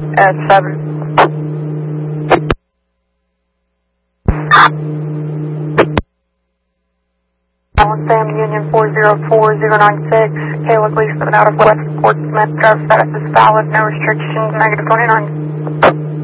at 7. Sam Union 404096, Kayla Gleason out of West Portsmouth, driver status is valid, no restrictions, -29.